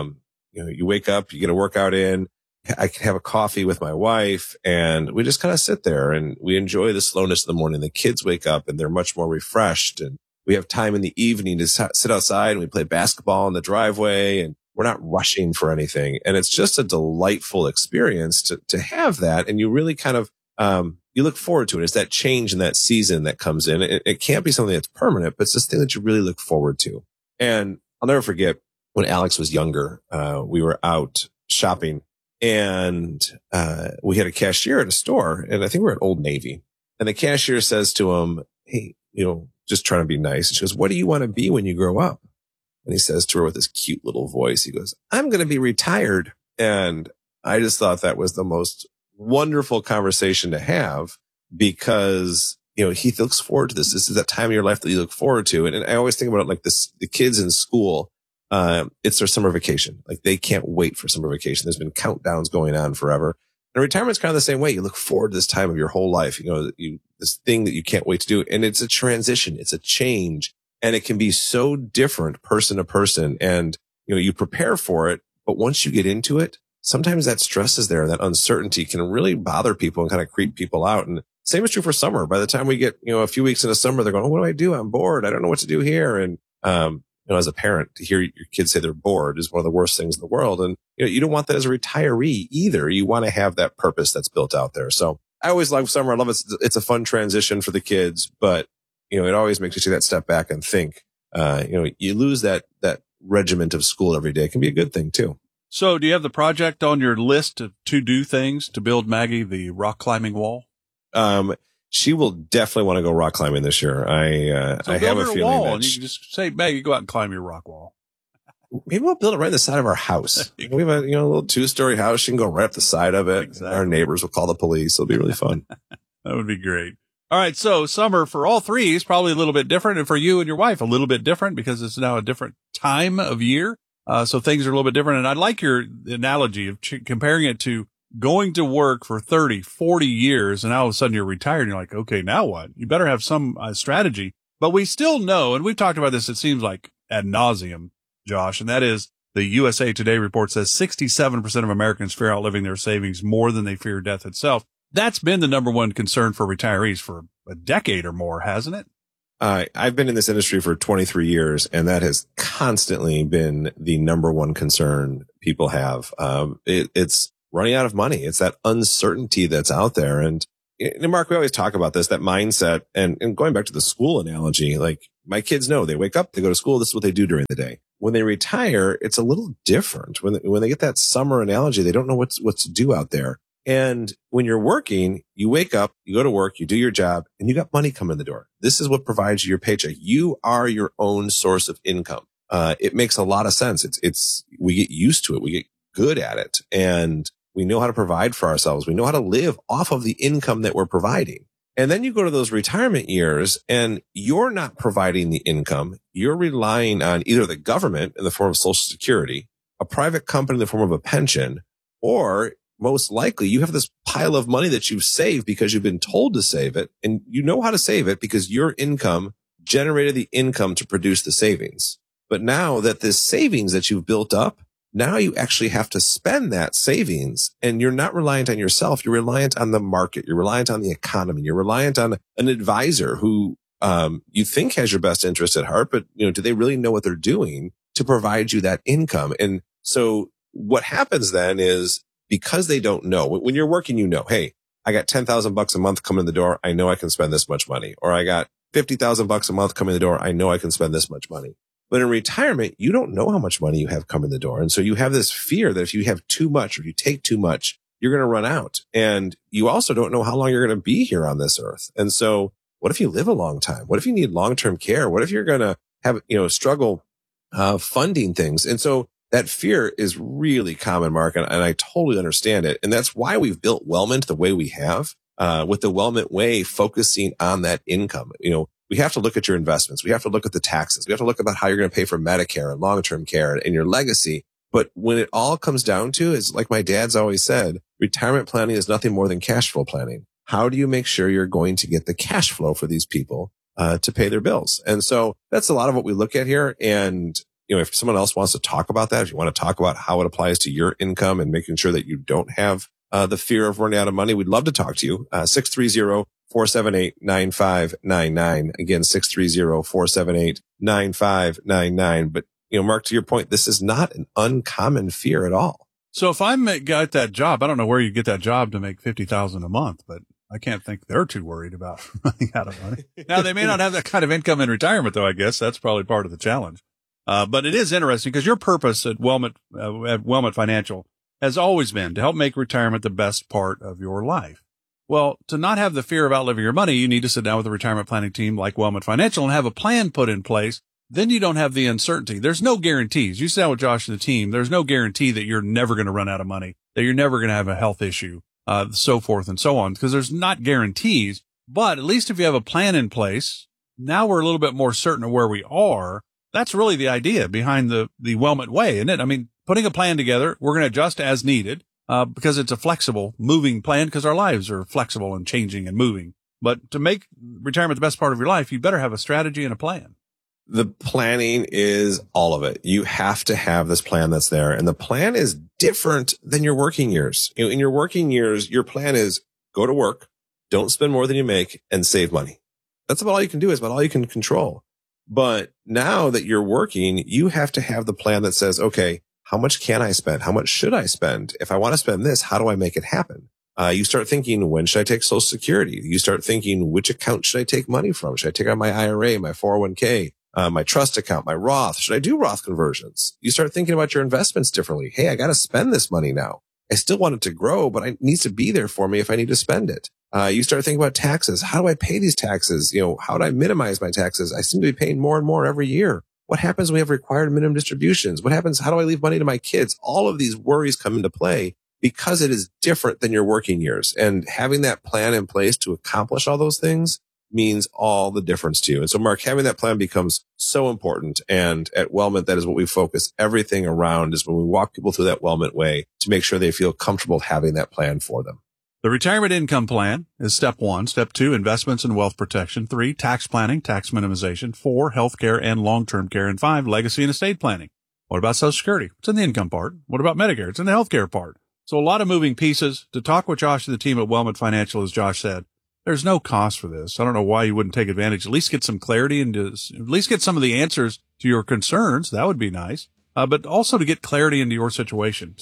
You wake up, you get a workout in. I can have a coffee with my wife, and we just kind of sit there and we enjoy the slowness of the morning. The kids wake up and they're much more refreshed, and we have time in the evening to sit outside, and we play basketball in the driveway, and we're not rushing for anything. And it's just a delightful experience to have that. And you really kind of, you look forward to it. It's that change in that season that comes in. It can't be something that's permanent, but it's this thing that you really look forward to. And I'll never forget when Alex was younger, we were out shopping, and we had a cashier at a store, and I think we were at Old Navy, and the cashier says to him, "Hey, just trying to be nice." And she goes, "What do you want to be when you grow up?" And he says to her with his cute little voice, he goes, "I'm going to be retired." And I just thought that was the most wonderful conversation to have, because, he looks forward to this. This is that time of your life that you look forward to. And I always think about it like this, the kids in school, it's their summer vacation. Like they can't wait for summer vacation. There's been countdowns going on forever. And retirement's kind of the same way. You look forward to this time of your whole life, this thing that you can't wait to do. And it's a transition. It's a change. And it can be so different person to person. And, you prepare for it. But once you get into it, sometimes that stress is there, and that uncertainty can really bother people and kind of creep people out. And same is true for summer. By the time we get, a few weeks into summer, they're going, "Oh, what do I do? I'm bored. I don't know what to do here." And, as a parent, to hear your kids say they're bored is one of the worst things in the world. And, you don't want that as a retiree either. You want to have that purpose that's built out there. So I always love summer. I love it. It's a fun transition for the kids, but, it always makes you take that step back and think, you lose that regiment of school every day. It can be a good thing too. So do you have the project on your list of to-do things to build Maggie the rock climbing wall? She will definitely want to go rock climbing this year. I have a feeling wall, that and you can just say, "Maggie, go out and climb your rock wall." Maybe we'll build it right on the side of our house. We have a little 2-story house. She can go right up the side of it. Exactly. Our neighbors will call the police. It'll be really fun. That would be great. All right. So summer for all three is probably a little bit different. And for you and your wife, a little bit different, because it's now a different time of year. So things are a little bit different. And I like your analogy of comparing it to going to work for 30, 40 years. And all of a sudden you're retired and you're like, okay, now what? You better have some strategy. But we still know, and we've talked about this, it seems like ad nauseum, Josh, and that is the USA Today report says 67% of Americans fear outliving their savings more than they fear death itself. That's been the number one concern for retirees for a decade or more, hasn't it? I've been in this industry for 23 years, and that has constantly been the number one concern people have. It's running out of money. It's that uncertainty that's out there. And Mark, we always talk about this, that mindset, and going back to the school analogy, like my kids know they wake up, they go to school. This is what they do during the day. When they retire, it's a little different. When they get that summer analogy, they don't know what to do out there. And when you're working, you wake up, you go to work, you do your job, and you got money coming in the door. This is what provides you your paycheck. You are your own source of income. It makes a lot of sense. We get used to it. We get good at it, and we know how to provide for ourselves. We know how to live off of the income that we're providing. And then you go to those retirement years and you're not providing the income. You're relying on either the government in the form of Social Security, a private company in the form of a pension, or most likely you have this pile of money that you've saved because you've been told to save it, and you know how to save it because your income generated the income to produce the savings. But now that this savings that you've built up, now you actually have to spend that savings, and you're not reliant on yourself. You're reliant on the market. You're reliant on the economy. You're reliant on an advisor who you think has your best interest at heart, but do they really know what they're doing to provide you that income? And so what happens then is, because they don't know, when you're working, hey, I got $10,000 a month coming in the door. I know I can spend this much money. Or I got $50,000 a month coming in the door. I know I can spend this much money. But in retirement, you don't know how much money you have coming in the door. And so you have this fear that if you have too much or if you take too much, you're going to run out. And you also don't know how long you're going to be here on this earth. And so what if you live a long time? What if you need long-term care? What if you're going to have, struggle funding things? And so that fear is really common, Mark, and I totally understand it. And that's why we've built Wellment the way we have, with the Wellment way, focusing on that income. We have to look at your investments. We have to look at the taxes. We have to look about how you're going to pay for Medicare and long-term care and your legacy. But when it all comes down to, is like my dad's always said, retirement planning is nothing more than cash flow planning. How do you make sure you're going to get the cash flow for these people to pay their bills? And so that's a lot of what we look at here. And if someone else wants to talk about that, if you want to talk about how it applies to your income and making sure that you don't have the fear of running out of money, we'd love to talk to you. 630-478-9599. Again, 630-478-9599. But, Mark, to your point, this is not an uncommon fear at all. So if I got that job, I don't know where you get that job to make $50,000 a month, but I can't think they're too worried about running out of money. Now, they may not have that kind of income in retirement, though. I guess that's probably part of the challenge. But it is interesting because your purpose at Wellment Financial has always been to help make retirement the best part of your life. Well, to not have the fear of outliving your money, you need to sit down with a retirement planning team like Wellment Financial and have a plan put in place. Then you don't have the uncertainty. There's no guarantees. You sit down with Josh and the team. There's no guarantee that you're never going to run out of money, that you're never going to have a health issue, so forth and so on, because there's not guarantees. But at least if you have a plan in place, now we're a little bit more certain of where we are. That's really the idea behind the Wellment way, isn't it? I mean, putting a plan together, we're going to adjust as needed, because it's a flexible, moving plan, because our lives are flexible and changing and moving. But to make retirement the best part of your life, you better have a strategy and a plan. The planning is all of it. You have to have this plan that's there. And the plan is different than your working years. In your working years, your plan is go to work, don't spend more than you make, and save money. That's about all you can do. Is about all you can control. But now that you're working, you have to have the plan that says, okay, how much can I spend? How much should I spend? If I want to spend this, how do I make it happen? You start thinking, when should I take Social Security? You start thinking, which account should I take money from? Should I take out my IRA, my 401k, my trust account, my Roth? Should I do Roth conversions? You start thinking about your investments differently. Hey, I got to spend this money now. I still want it to grow, but it needs to be there for me if I need to spend it. You start thinking about taxes. How do I pay these taxes? How do I minimize my taxes? I seem to be paying more and more every year. What happens when we have required minimum distributions? What happens? How do I leave money to my kids? All of these worries come into play because it is different than your working years. And having that plan in place to accomplish all those things means all the difference to you. And so, Mark, having that plan becomes so important. And at Wellment, that is what we focus everything around, is when we walk people through that Wellment way to make sure they feel comfortable having that plan for them. The retirement income plan is step 1. Step 2, investments and wealth protection. 3, tax planning, tax minimization. 4, healthcare and long-term care. And 5, legacy and estate planning. What about Social Security? It's in the income part. What about Medicare? It's in the healthcare part. So a lot of moving pieces. To talk with Josh and the team at Wellment Financial, as Josh said, there's no cost for this. I don't know why you wouldn't take advantage. At least get some clarity and at least get some of the answers to your concerns. That would be nice. But also to get clarity into your situation.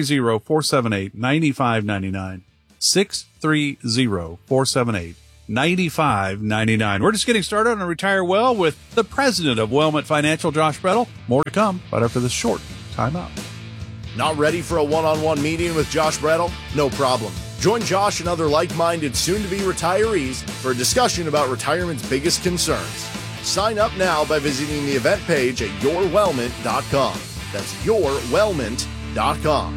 630-478-9599. 630-478-9599. We're just getting started on Retire Well with the president of Wellment Financial, Josh Brettel. More to come right after this short timeout. Not ready for a one-on-one meeting with Josh Brettel? No problem. Join Josh and other like-minded soon-to-be retirees for a discussion about retirement's biggest concerns. Sign up now by visiting the event page at yourwellment.com. That's yourwellment.com.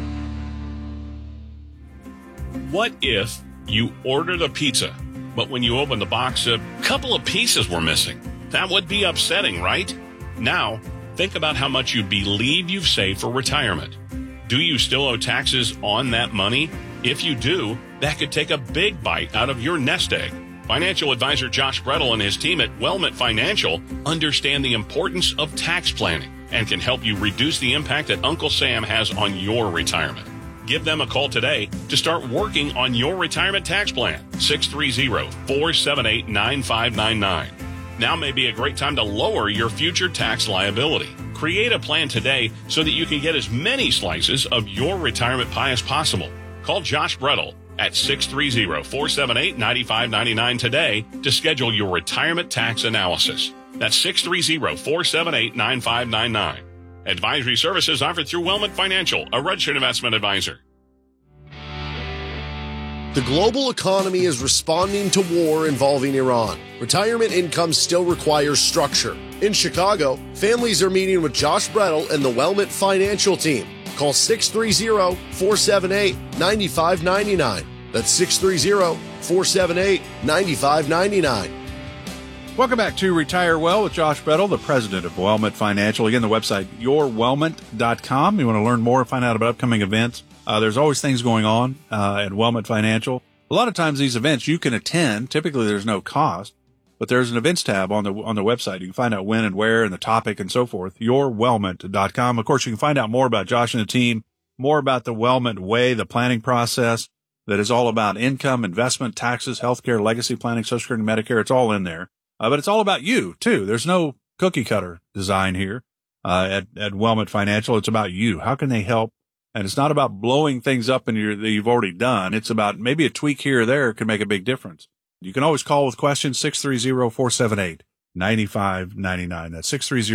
What if you ordered a pizza, but when you opened the box, a couple of pieces were missing? That would be upsetting, right? Now, think about how much you believe you've saved for retirement. Do you still owe taxes on that money? If you do, that could take a big bite out of your nest egg. Financial advisor Josh Brettel and his team at Wellment Financial understand the importance of tax planning and can help you reduce the impact that Uncle Sam has on your retirement. Give them a call today to start working on your retirement tax plan. 630-478-9599. Now may be a great time to lower your future tax liability. Create a plan today so that you can get as many slices of your retirement pie as possible. Call Josh Brettel at 630-478-9599 today to schedule your retirement tax analysis. That's 630-478-9599. Advisory services offered through Wellment Financial, a registered investment advisor. The global economy is responding to war involving Iran. Retirement income still requires structure. In Chicago, families are meeting with Josh Brettel and the Wellment Financial team. Call 630-478-9599. That's 630-478-9599. Welcome back to Retire Well with Josh Brettel, the president of Wellment Financial. Again, the website, yourwellment.com. You want to learn more and find out about upcoming events. There's always things going on at Wellment Financial. A lot of times these events you can attend. Typically there's no cost, but there's an events tab on the website. You can find out when and where and the topic and so forth. Yourwellment.com. Of course, you can find out more about Josh and the team, more about the Wellment way, the planning process that is all about income, investment, taxes, healthcare, legacy planning, Social Security, Medicare. It's all in there. But it's all about you too. There's no cookie cutter design here at Wellment Financial. It's about you. How can they help? And it's not about blowing things up that you've already done. It's about maybe a tweak here or there can make a big difference. You can always call with questions, 630-478-9599. That's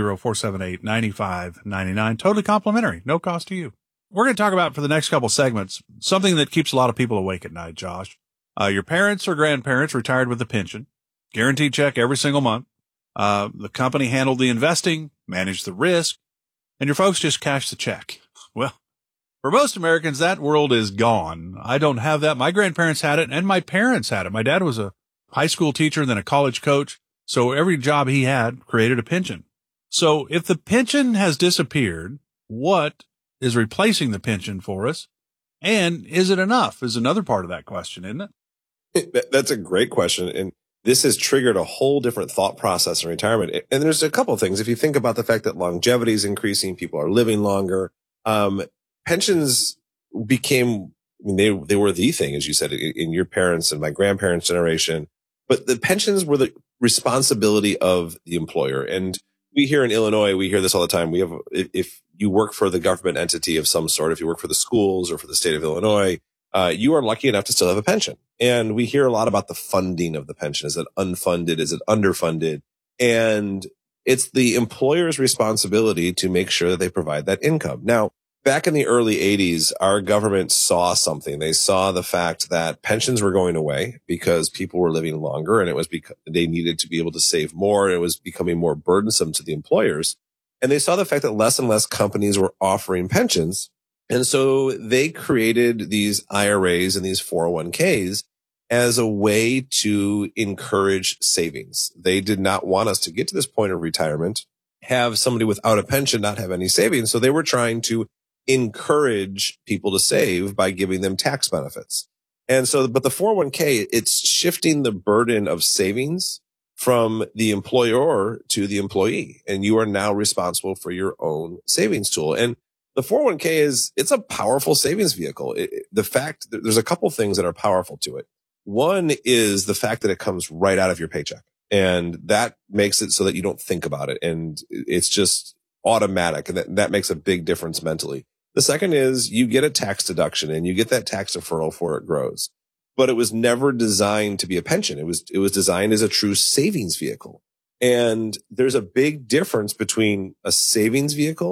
630-478-9599. Totally complimentary. No cost to you. We're going to talk about for the next couple segments something that keeps a lot of people awake at night, Josh. Your parents or grandparents retired with a pension, guaranteed check every single month. The company handled the investing, managed the risk, and your folks just cashed the check. Well, for most Americans, that world is gone. I don't have that. My grandparents had it, and my parents had it. My dad was a high school teacher, then a college coach, so every job he had created a pension. So if the pension has disappeared, what is replacing the pension for us? And is it enough? Is another part of that question, isn't it? That's a great question. And this has triggered a whole different thought process in retirement. And there's a couple of things. If you think about the fact that longevity is increasing, people are living longer, pensions became, they were the thing, as you said, in your parents and my grandparents' generation. But the pensions were the responsibility of the employer. And we here in Illinois, we hear this all the time. We have, if you work for the government entity of some sort, if you work for the schools or for the state of Illinois, you are lucky enough to still have a pension. And we hear a lot about the funding of the pension. Is it unfunded? Is it underfunded? And it's the employer's responsibility to make sure that they provide that income. Now, back in the early 80s, our government saw something. They saw the fact that pensions were going away because people were living longer, and it was because they needed to be able to save more. And it was becoming more burdensome to the employers. And they saw the fact that less and less companies were offering pensions. And so they created these IRAs and these 401ks as a way to encourage savings. They did not want us to get to this point of retirement, have somebody without a pension not have any savings. So they were trying to encourage people to save by giving them tax benefits. And so, but the 401k, it's shifting the burden of savings from the employer to the employee. And you are now responsible for your own savings tool. And the 401k it's a powerful savings vehicle. The fact that there's a couple things that are powerful to it. One is the fact that it comes right out of your paycheck, and that makes it so that you don't think about it. And it's just automatic. And that makes a big difference mentally. The second is you get a tax deduction and you get that tax deferral for it grows, but it was never designed to be a pension. It was designed as a true savings vehicle. And there's a big difference between a savings vehicle